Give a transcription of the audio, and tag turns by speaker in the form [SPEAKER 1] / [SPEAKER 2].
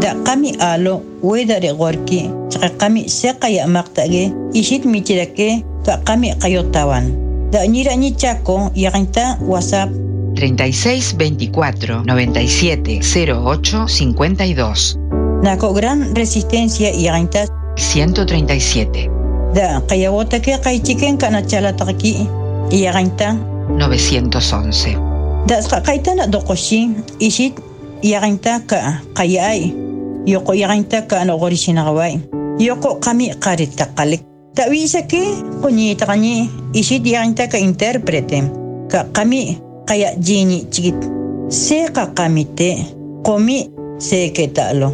[SPEAKER 1] Da qami alo weda regorki chaqa qami seqaya maqtage ishit michirake ka qami qayotawan. Da ñirañi Chaco yaqinta WhatsApp
[SPEAKER 2] 36 24 97 08 52.
[SPEAKER 1] Nako Gran Resistencia yaqinta
[SPEAKER 2] 137.
[SPEAKER 1] Da qayawota que qaychiken kana chalataqki yaqinta
[SPEAKER 2] 911.
[SPEAKER 1] Da qaytana doqoshi ishit yaqinta ka qayay yoko yaqinta ka noqorishinaqway yoko qami qaritaqalik tawisa que qoñitaqani ishit yaqinta ka intérprete ka qami qaya jini chikit seqa qamite qomi seketalo